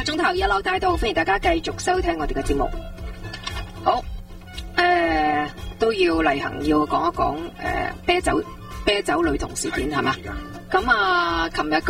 個鐘頭一樓大道，歡迎大家繼續收聽我哋嘅節目。好，都要例行要講一講啤酒女童事件係嘛？咁啊，琴日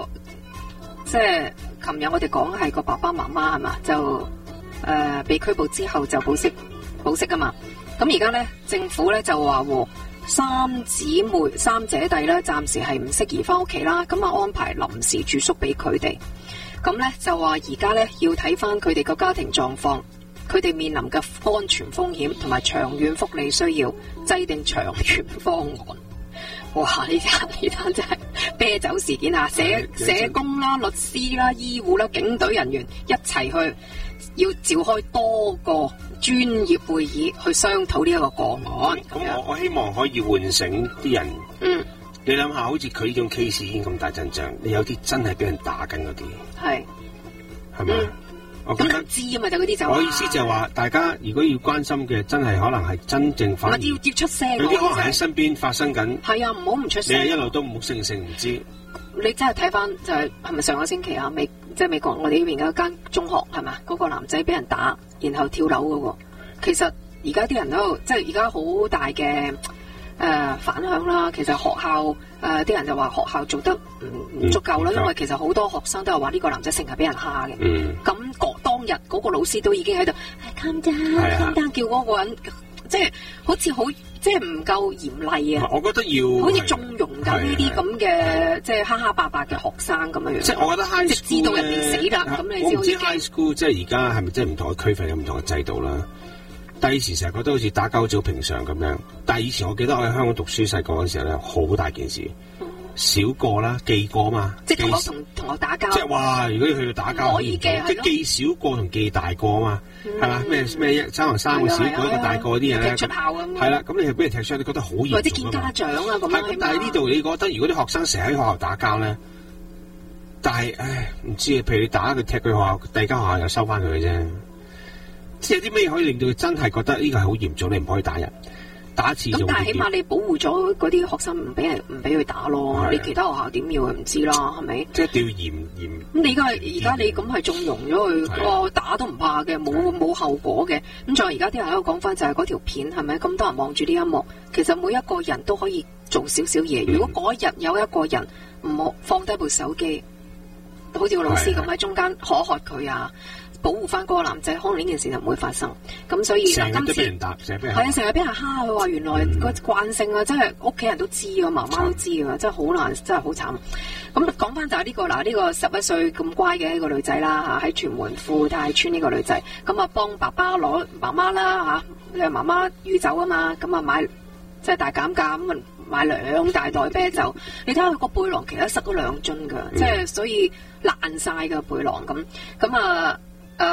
我哋講係個爸爸媽媽係嘛，就被拘捕之後就保釋啊嘛。咁而家咧，政府咧就話三姐弟咧暫時係唔適宜翻屋企啦，咁啊安排臨時住宿俾佢哋。咁咧就話而家咧要睇翻佢哋個家庭狀況，佢哋面臨嘅安全風險同埋長遠福利需要，制定長遠方案。哇！呢單真係啤酒事件啊！社工啦、律師啦、醫護啦、警隊人員一齊去，要召開多個專業會議去商討呢一個個案。 咁我希望可以喚醒啲人。你諗下，好似佢呢種 case 已經咁大陣仗，你有啲真係俾人打緊嗰啲，係咪？我覺得知啊嘛，就嗰啲就我意思就係話，大家如果要關心嘅，真係可能係真正反而要出聲。 有啲可能喺身邊發生緊。 係啊，唔好唔出聲。 你一路都唔好聲唔知。 你真係睇翻就係咪上個星期啊？即係美國我哋呢邊有間中學係嘛？嗰個男仔俾人打，然後跳樓嗰個。其實而家啲人都即係而家好大嘅反響啦。其實學校啲人就話學校做得唔足夠啦，因為其實好多學生都係話呢個男仔成日俾人蝦嘅。咁當日嗰個老師都已經喺度calm down，叫嗰個人即係好似好即係唔夠嚴厲啊！ 我覺得要好似縱容緊呢啲咁嘅即係蝦蝦霸霸嘅學生咁樣樣。 即係我覺得 high school 知道人哋死啦，咁你我唔知 high school 即係而家係咪即係唔同嘅區分有唔同嘅制度啦？但係以前成日覺得好似打交好似好平常咁樣，但係以前我記得我喺香港讀書細個嗰陣時候咧，好大件事。少過啦，記過嘛， 即係同學打交， 即係哇！如果要去到打交， 可以嘅， 即係記少過同記大過啊嘛，係嘛？咩3個小過一個大過啲嘢咧， 踢出校咁， 係啦，咁你係俾人踢出，你覺得好嚴重， 或者見家長啊咁樣。 但係呢度你覺得，如果啲學生成日喺學校打交咧，但係唔知啊，譬如你打佢踢佢學校，第二間學校又收翻佢嘅啫，即係有啲咩可以令到佢真係覺得呢個係好嚴重，你唔可以打人。打一次咁， 但係起碼你保護咗嗰啲學生，唔俾佢打咯。你其他學校點要佢唔知啦，係咪？即係一定要嚴。 咁你而家你咁係縱容咗佢，打都唔怕嘅，冇後果嘅。咁再而家啲人喺度講翻就係嗰條片係咪？咁多人望住呢一幕，其實每一個人都可以做少少嘢。如果嗰日有一個人唔好放低部手機，好似個老師咁喺中間可喝佢啊！保護翻嗰個男仔，可能呢件事就唔會發生。咁所以成日都俾人打，成日俾人蝦。佢話原來個慣性啊，真係屋企人都知啊，媽媽都知啊，真係好難，真係好慘。咁講翻就係呢個呢個11歲咁乖嘅一個女仔啦喺屯門富泰村呢個女仔，咁啊幫爸爸攞媽媽啦你話媽媽酗酒啊嘛，咁啊買即係大減價咁啊買2大袋啤酒。你睇下佢個背囊其實塞咗2樽㗎，即係所以爛晒嘅背囊咁啊。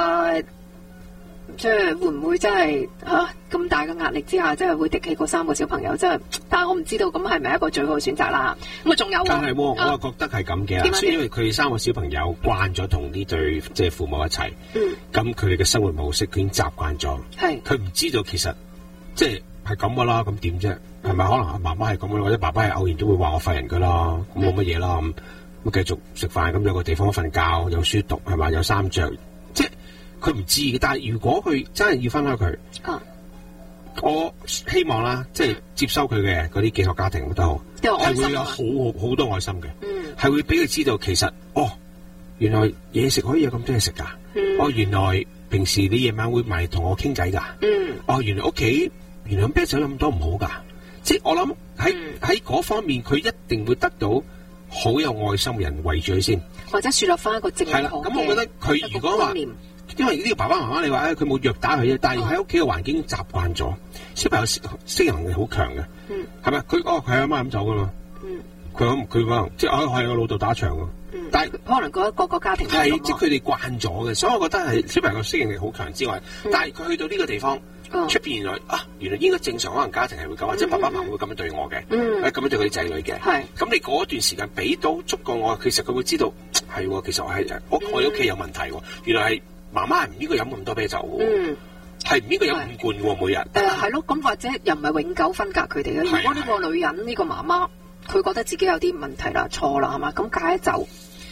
即係會唔會真係咁大嘅壓力之下，真係會敵起嗰3個小朋友？真係，但係我唔知道咁係咪一個最好嘅選擇啦。咁啊，仲有但係我又覺得係咁嘅，所以因為佢哋3個小朋友慣咗同呢對即係父母一齊，咁佢哋嘅生活模式佢已經習慣咗，佢唔知道其實即係咁噶啦，咁點啫？係咪可能媽媽係咁樣，或者爸爸係偶然都會話我廢人噶啦，咁冇乜嘢啦，咁繼續食飯，咁有個地方瞓覺，有書讀係嘛，有衫着。佢唔知嘅，但係如果佢真係要分開佢，我希望啦，即係接收佢嘅嗰啲寄宿家庭都好，係會有好多愛心嘅，係會俾佢知道其實原來嘢食可以有咁多嘢食噶，原來平時你夜晚會埋同我傾偈噶，原來屋企原來啤酒有咁多唔好噶，即係我諗喺嗰方面佢一定會得到好有愛心嘅人圍住佢先，或者樹立翻一個正確嘅。係啦，咁我覺得佢如果話。因為呢個爸爸媽媽你話佢冇虐打佢啫，但係喺屋企嘅環境習慣咗，小朋友適應能力好強嘅，係咪？佢係阿媽咁走噶嘛，佢可能即係係我老豆打場㗎，但係可能嗰個家庭係即係佢哋慣咗嘅，所以我覺得係小朋友嘅適應力好強之外，但係佢去到呢個地方出邊原來應該正常可能家庭係會咁，或者爸爸媽媽會咁樣對我嘅，咁樣對佢啲仔女嘅，咁你嗰段時間俾到足夠我，其實佢會知道係，其實我屋企有問題，原來係。媽媽係唔應該飲咁多啤酒嘅，係唔應該飲5罐喎每日。 係咯，咁或者又唔係永久分隔佢哋嘅。如果呢個女人呢個媽媽，佢覺得自己有啲問題啦、錯啦，係嘛？咁戒咗酒，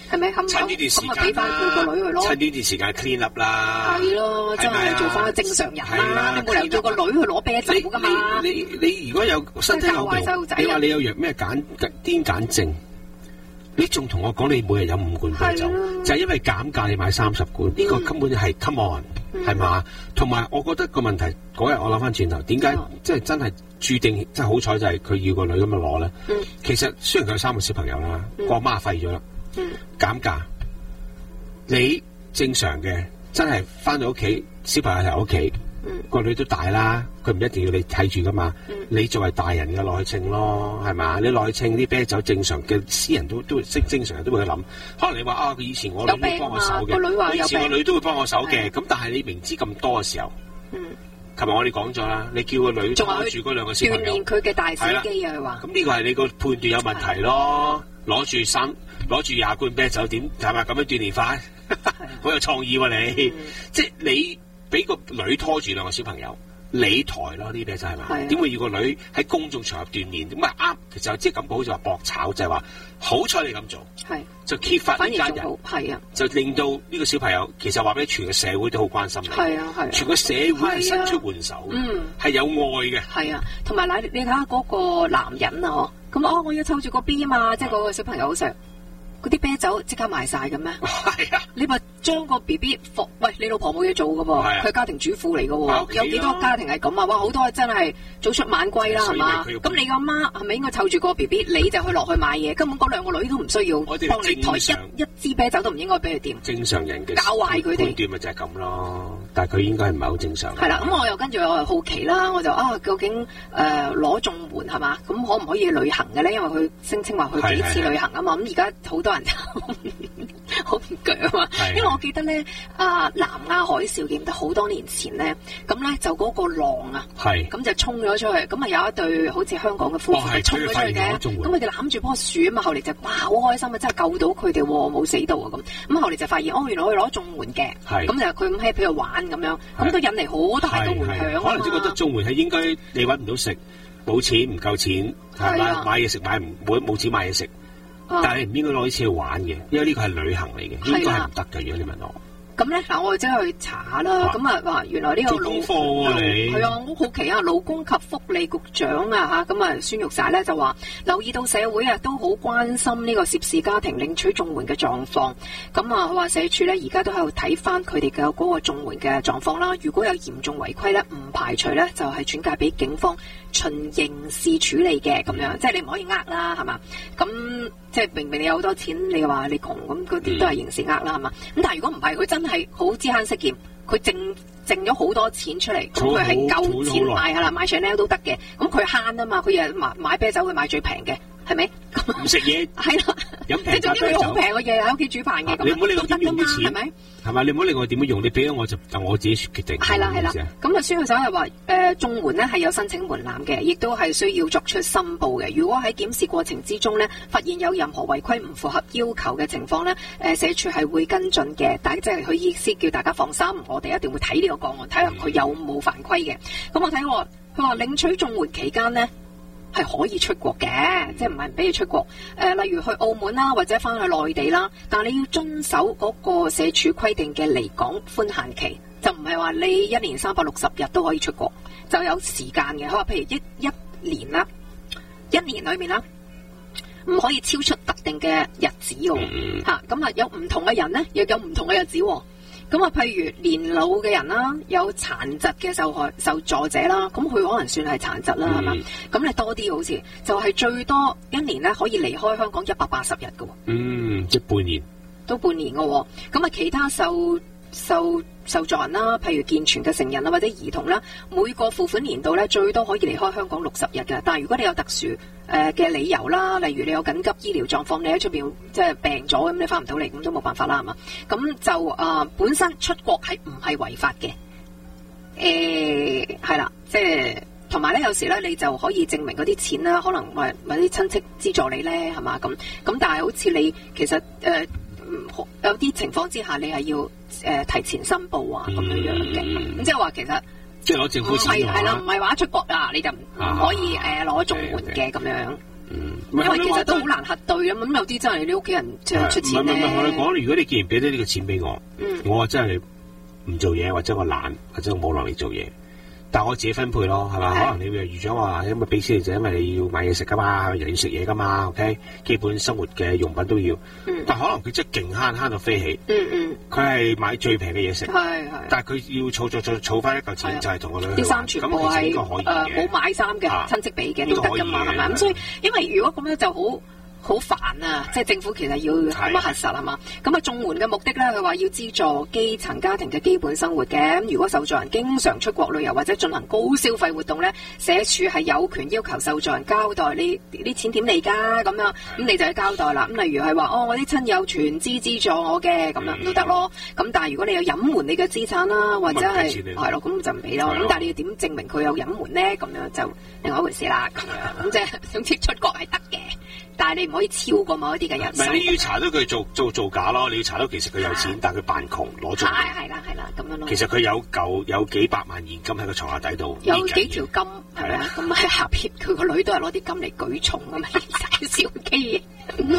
係咪？ 趁呢段時間咁咪俾翻佢個女去咯。 趁呢段時間 clean up 啦。 係咯，真係做翻個正常人啦。你冇理由叫個女去攞啤酒㗎嘛？ 你如果有身體有病，你話你有咩癲癇症，你仲同我講你每日飲5罐啤酒，就係因為減價你買30罐，呢個根本係 come on，係嘛？同埋我覺得個問題嗰日我諗翻轉頭，點解即係真係注定真係好彩就係佢要個女咁樣攞咧？其實雖然佢有3個小朋友啦，個媽廢咗啦，減價，你正常嘅真係翻到屋企，小朋友喺屋企。個女都大啦，佢唔一定要你睇住噶嘛。你作為大人嘅落去稱咯，係嘛？你落去稱啲啤酒正常嘅私人都識正常人都會去諗。可能你話佢以前我女都幫我手嘅，以前個女都會幫我手嘅。咁但係你明知咁多嘅時候，琴日我哋講咗啦，你叫個女攞住嗰2個小朋友，鍛鍊佢嘅大小肌啊，佢話。咁呢個係你個判斷有問題咯。攞住20罐啤酒點係咪咁樣鍛鍊法？好有創意喎你，即係你。俾個女拖住2個小朋友，你抬咯呢啲啤酒係咪？點會要個女喺公眾場合鍛鍊？咁啊啱，其實即係咁好就話搏炒，就係話好彩你咁做，就揭發呢家人，就令到呢個小朋友其實話俾全個社會都好關心你，全個社會係伸出援手，係有愛嘅。係啊， 同埋你睇下嗰個男人啊，咁我要湊住個 B 啊嘛，即係嗰個小朋友好錫。嗰啲啤酒即刻賣晒嘅咩？係啊！你咪將個 BB 放，喂，你老婆冇嘢做嘅喎，佢家庭主婦嚟嘅喎，有幾多家庭係咁啊？哇，好多真係早出晚歸啦，係嘛？咁你個媽係咪應該湊住個 BB，你就去落去買嘢？根本嗰2個女都唔需要幫你抬一支啤酒都唔應該俾佢掂。正常人嘅教壞佢哋判斷咪就係咁咯，但係佢應該係唔係好正常。係啦，咁我又跟住我又好奇啦，我就究竟攞綜援係嘛？咁可唔可以旅行嘅咧？因為佢聲稱話去幾次旅行啊嘛。咁而家好多人好唔腳啊嘛，因為我記得咧，南亞海嘯記得好多年前咧，咁咧就嗰個浪啊，咁就衝咗出去，咁啊有一對好似香港嘅夫婦衝咗出去嘅，咁佢哋攬住棵樹啊嘛，後嚟就哇好開心啊，真係救到佢哋喎，冇死到啊咁後嚟就發現原來可以攞綜援嘅，咁就佢咁 happy 去玩咁樣，咁都引嚟好大嘅迴響。可能即係覺得綜援係應該你揾唔到食，冇錢唔夠錢，係嘛，買嘢食冇錢買嘢食。但係你唔應該攞啲錢去玩嘅，因為呢個係旅行嚟嘅，應該係唔得嘅。如果你問我，咁咧嗱，我哋即係去查啦。咁話原來呢個做功課喎，你係啊，我好奇啊，勞工及福利局長啊咁孫玉璽咧就話留意到社會都好關心呢個涉事家庭領取綜援嘅狀況。咁佢話社署咧而家都喺度睇翻佢哋嘅嗰個綜援嘅狀況啦。如果有嚴重違規咧，唔排除咧就係轉介俾警方循刑事處理嘅咁樣，即係你唔可以呃啦，係嘛？咁即係明明你有好多錢，你話你窮咁嗰啲都係刑事呃啦，係嘛？咁但係如果唔係，佢真係好知慳識儉，佢剩咗好多錢出嚟，咁佢係夠錢買係啦，買 Chanel 都得嘅。咁佢慳啊嘛，佢又買啤酒，佢買最平嘅，係咪？唔食嘢係啦，飲平價啤酒，好平嘅嘢喺屋企煮飯嘅，你唔好理我點用啲錢，係咪？係嘛？你唔好理我點樣用，你俾咗我就我自己決定。係啦係啦，咁孫玉璽係話綜援咧係有申請門檻嘅，亦都係需要作出申報嘅。如果喺檢視過程之中咧，發現有任何違規唔符合要求嘅情況咧，社署係會跟進嘅。但係即係佢意思叫大家放心，我哋一定會睇呢個個案，睇下佢有冇犯規嘅。咁我睇佢話領取綜援期間咧，係可以出國嘅，即係唔係唔俾你出國。例如去澳門啦，或者翻去內地啦，但係你要遵守嗰個社署規定嘅離港寬限期，就唔係話你1年360日都可以出國，就有時間嘅。佢話譬如一年啦，1年裏面啦，唔可以超出特定嘅日子喎。咁有唔同嘅人咧，又有唔同嘅日子喎。咁譬如年老嘅人啦，有殘疾嘅受助者啦，咁佢可能算係殘疾啦，係嘛？咁你多啲好似就係最多1年咧可以離開香港180日嘅。即係半年。都半年嘅。咁其他受助人啦，譬如健全嘅成人啦或者兒童啦，每個付款年度咧最多可以離開香港60日嘅。但係如果你有特殊嘅理由啦，例如你有緊急醫療狀況，你喺出邊即係病咗，咁你翻唔到嚟，咁都冇辦法啦，係嘛？咁就本身出國係唔係違法嘅？係啦，即係同埋咧，有時咧你就可以證明嗰啲錢啦，可能或啲親戚資助你咧，係嘛？咁但係好似你其實有啲情況之下，你係要提前申報啊咁樣嘅。咁即係話其實即係攞政府錢係啦，唔係話出國啦你就唔可以攞綜援嘅咁樣。 因為其實都好難核對咁有啲真係你屋企人出錢咧。 唔係我哋講，如果你既然俾咗呢個錢俾我，我真係唔做嘢，或者我懶，或者我冇能力做嘢。但係我自己分配咯，係嘛？可能你預咗話，因為俾錢就因為你要買嘢食噶嘛，人要食嘢噶嘛 ，OK？ 基本生活嘅用品都要。但係可能佢真係勁慳到飛起。佢係買最平嘅嘢食。但係佢要儲翻一嚿錢，就係同個女去玩。 啲衫全部係冇買衫嘅親戚俾嘅都得噶嘛，係咪？咁所以因為如果咁樣就好煩啊！即係政府其實要咁樣核實啊嘛。咁綜援嘅目的咧，佢話要資助基層家庭嘅基本生活嘅。咁如果受助人經常出國旅遊或者進行高消費活動咧，社署係有權要求受助人交代呢啲錢點嚟㗎咁樣。咁你就要交代啦。咁例如係話我啲親友全資資助我嘅咁樣都得咯。咁但係如果你有隱瞞你嘅資產啦，或者係咯，咁就唔俾咯。咁但係你要點證明佢有隱瞞咧？咁樣就另外一回事啦。咁樣咁即係總之出國係得嘅。但係你唔可以超過某一啲嘅人數。唔係你要查到佢做假咯，你要查到其實佢有錢，但係佢扮窮攞咗。 係啦咁樣咯。 其實佢有幾百萬現金喺個床下底度。 有幾條金係咪啊？咁喺下邊佢個女都係攞啲金嚟舉重啊嘛，小機。